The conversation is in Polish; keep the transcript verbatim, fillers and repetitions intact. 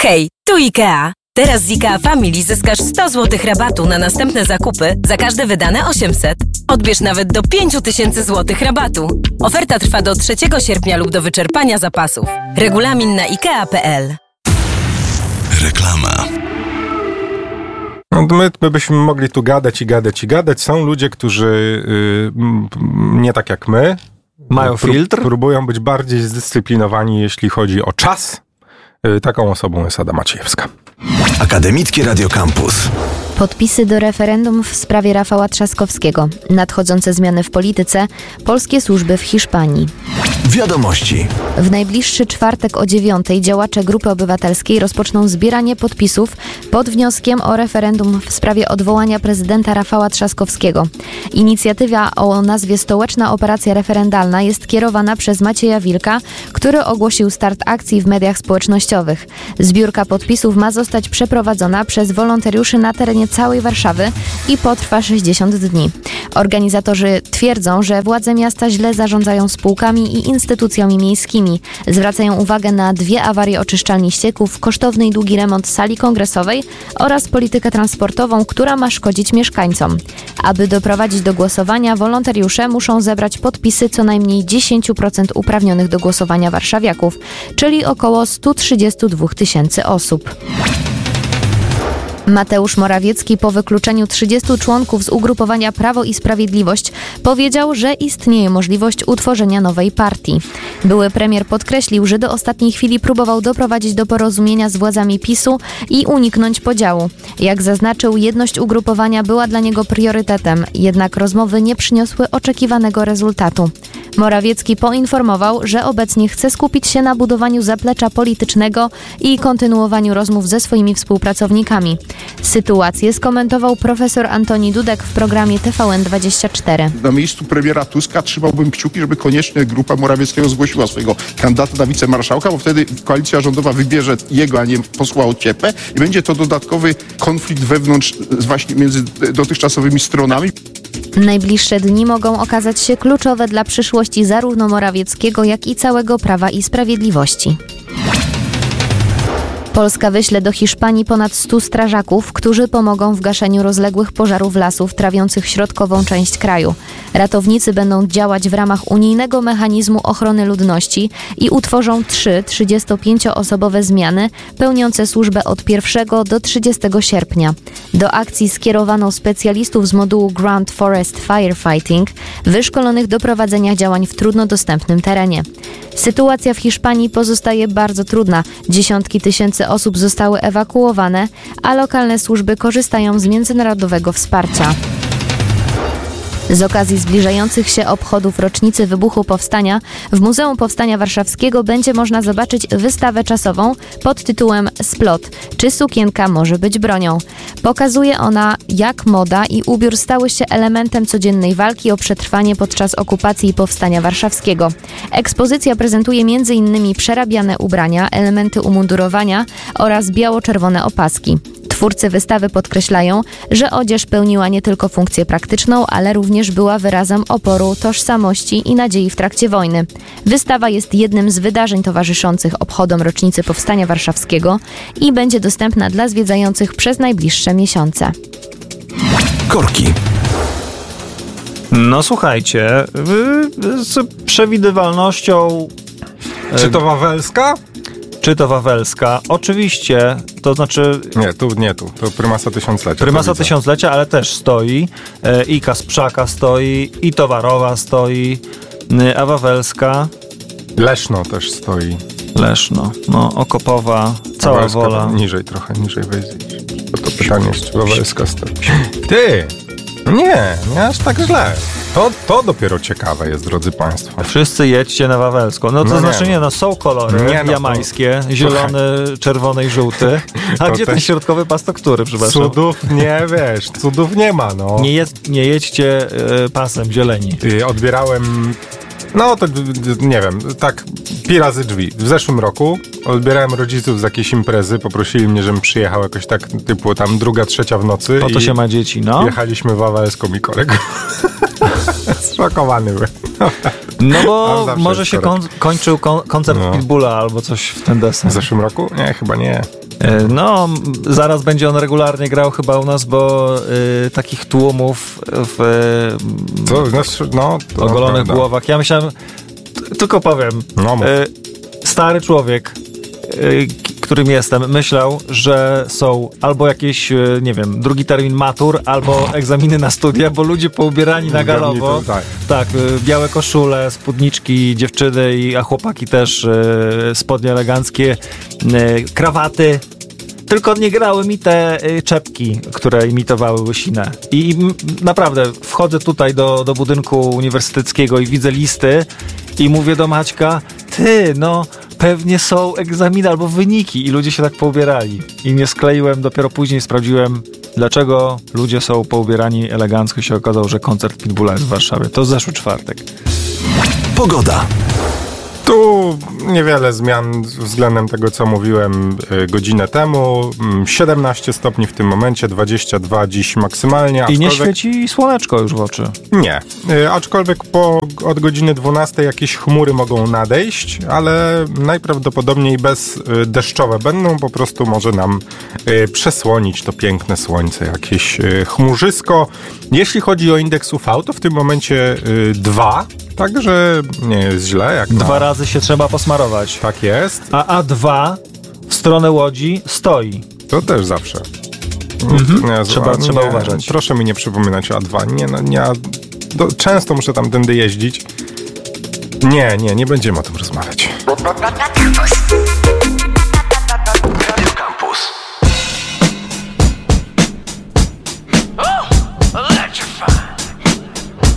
Hej, tu IKEA. Teraz z IKEA Family zyskasz sto złotych rabatu na następne zakupy za każde wydane osiemset. Odbierz nawet do pięć tysięcy złotych rabatu. Oferta trwa do trzeciego sierpnia lub do wyczerpania zapasów. Regulamin na ikea kropka pe el. Reklama. No my, my byśmy mogli tu gadać i gadać i gadać. Są ludzie, którzy yy, nie tak jak my mają prób, filtr. Próbują być bardziej zdyscyplinowani, jeśli chodzi o czas. Yy, taką osobą jest Ada Maciejewska. Akademickie Radio Campus. Podpisy do referendum w sprawie Rafała Trzaskowskiego. Nadchodzące zmiany w polityce. Polskie służby w Hiszpanii. Wiadomości. W najbliższy czwartek o dziewiątej działacze Grupy Obywatelskiej rozpoczną zbieranie podpisów pod wnioskiem o referendum w sprawie odwołania prezydenta Rafała Trzaskowskiego. Inicjatywa o nazwie Stołeczna Operacja Referendalna jest kierowana przez Macieja Wilka, który ogłosił start akcji w mediach społecznościowych. Zbiórka podpisów ma zostać przeprowadzona przez wolontariuszy na terenie całej Warszawy i potrwa sześćdziesiąt dni. Organizatorzy twierdzą, że władze miasta źle zarządzają spółkami i instytucjami miejskimi. Zwracają uwagę na dwie awarie oczyszczalni ścieków, kosztowny i długi remont sali kongresowej oraz politykę transportową, która ma szkodzić mieszkańcom. Aby doprowadzić do głosowania, wolontariusze muszą zebrać podpisy co najmniej dziesięć procent uprawnionych do głosowania warszawiaków, czyli około sto trzydzieści dwa tysięcy osób. Mateusz Morawiecki po wykluczeniu trzydziestu członków z ugrupowania Prawo i Sprawiedliwość powiedział, że istnieje możliwość utworzenia nowej partii. Były premier podkreślił, że do ostatniej chwili próbował doprowadzić do porozumienia z władzami PiSu i uniknąć podziału. Jak zaznaczył, jedność ugrupowania była dla niego priorytetem, jednak rozmowy nie przyniosły oczekiwanego rezultatu. Morawiecki poinformował, że obecnie chce skupić się na budowaniu zaplecza politycznego i kontynuowaniu rozmów ze swoimi współpracownikami. Sytuację skomentował profesor Antoni Dudek w programie T V N dwadzieścia cztery. Na miejscu premiera Tuska trzymałbym kciuki, żeby koniecznie grupa Morawieckiego zgłosiła swojego kandydata na wicemarszałka, bo wtedy koalicja rządowa wybierze jego, a nie posła Ociepę i będzie to dodatkowy konflikt wewnątrz właśnie między dotychczasowymi stronami. Najbliższe dni mogą okazać się kluczowe dla przyszłości zarówno Morawieckiego, jak i całego Prawa i Sprawiedliwości. Polska wyśle do Hiszpanii ponad stu strażaków, którzy pomogą w gaszeniu rozległych pożarów lasów trawiących środkową część kraju. Ratownicy będą działać w ramach unijnego mechanizmu ochrony ludności i utworzą trzy trzydziestopięcioosobowe zmiany pełniące służbę od pierwszego do trzydziestego sierpnia. Do akcji skierowano specjalistów z modułu Ground Forest Firefighting, wyszkolonych do prowadzenia działań w trudno dostępnym terenie. Sytuacja w Hiszpanii pozostaje bardzo trudna. Dziesiątki tysięcy osób zostały ewakuowane, a lokalne służby korzystają z międzynarodowego wsparcia. Z okazji zbliżających się obchodów rocznicy wybuchu Powstania w Muzeum Powstania Warszawskiego będzie można zobaczyć wystawę czasową pod tytułem Splot – czy sukienka może być bronią? Pokazuje ona, jak moda i ubiór stały się elementem codziennej walki o przetrwanie podczas okupacji Powstania Warszawskiego. Ekspozycja prezentuje między innymi przerabiane ubrania, elementy umundurowania oraz biało-czerwone opaski. Twórcy wystawy podkreślają, że odzież pełniła nie tylko funkcję praktyczną, ale również była wyrazem oporu, tożsamości i nadziei w trakcie wojny. Wystawa jest jednym z wydarzeń towarzyszących obchodom rocznicy Powstania Warszawskiego i będzie dostępna dla zwiedzających przez najbliższe miesiące. Korki. No słuchajcie, z przewidywalnością... Czy to Wawelska? Czy to Wawelska? Oczywiście, to znaczy... Nie, tu nie tu. To Prymasa Tysiąclecia. Prymasa Tysiąclecia, ale też stoi. I Kasprzaka stoi, i Towarowa stoi, a Wawelska... Leszno też stoi. Leszno, no, Okopowa, cała Wawelska wola. Niżej, trochę niżej wejść. To, to pytanie jest, czy Wawelska stoi. Ty! Nie, nie aż tak źle. To, to dopiero ciekawe jest, drodzy Państwo. Wszyscy jedźcie na Wawelską. No to no znaczy nie, nie, no są kolory nie, no jamańskie, to... zielony, czerwony i żółty. A to gdzie też... ten środkowy pas to który, przepraszam? Cudów nie, wiesz, cudów nie ma, no. Nie, jest, nie jedźcie y, pasem zieleni. Y, odbierałem... No to nie wiem, tak pi razy drzwi. W zeszłym roku odbierałem rodziców z jakiejś imprezy, poprosili mnie, żebym przyjechał jakoś tak typu tam druga, trzecia w nocy. Po to się ma dzieci, no. Jechaliśmy Wawelską i kolegą. Zszokowany byłem. No bo może się kon- kończył kon- koncert no. Pitbulla albo coś w ten desen. W zeszłym roku? Nie, chyba nie. No, zaraz będzie on regularnie grał chyba u nas, bo y, takich tłumów w Co, no, to ogolonych prawda. głowach. Ja myślałem, t- tylko powiem, No, mów. y, stary człowiek, y, k- którym jestem, myślał, że są albo jakieś, y, nie wiem, drugi termin matur, albo egzaminy na studia, bo ludzie poubierani na galowo. Tak. Tak, y, białe koszule, spódniczki, dziewczyny, i, a chłopaki też y, spodnie eleganckie, y, krawaty. Tylko nie grały mi te y, czepki, które imitowały łysinę. I m, naprawdę wchodzę tutaj do, do budynku uniwersyteckiego i widzę listy i mówię do Maćka, ty, no pewnie są egzaminy albo wyniki, i ludzie się tak poubierali. I nie skleiłem, dopiero później sprawdziłem, dlaczego ludzie są poubierani elegancko. Się okazało, że koncert Pitbulla jest w Warszawie. To zeszły czwartek. Pogoda. Tu niewiele zmian względem tego, co mówiłem y, godzinę temu. Mm, siedemnaście stopni w tym momencie, dwadzieścia dwa dziś maksymalnie. I nie aczkolwiek- świeci słoneczko już w oczy. Nie, y, aczkolwiek po, od godziny dwunastej jakieś chmury mogą nadejść, ale najprawdopodobniej bez y, deszczowe będą, po prostu może nam y, przesłonić to piękne słońce, jakieś y, chmurzysko. Jeśli chodzi o indeks U V, to w tym momencie y, dwa, także nie jest źle. Jak Dwa na... razy się trzeba posmarować. Tak jest, A A dwa w stronę Łodzi stoi. to też zawsze. Nie, Trzeba- nie, trzeba uważać. Proszę mi nie przypominać o A dwa. Nie, no, nie, do, często muszę tam tędy jeździć. Nie, nie, nie będziemy o tym rozmawiać.